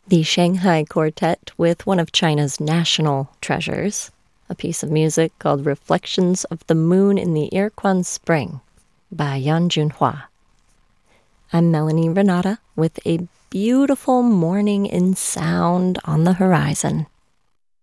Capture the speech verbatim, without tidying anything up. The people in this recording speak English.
the Shanghai Quartet with one of China's national treasures, a piece of music called Reflections of the Moon in the Irquan Spring by Yan Junhua. I'm Melanie Renata with a beautiful morning in sound on the horizon.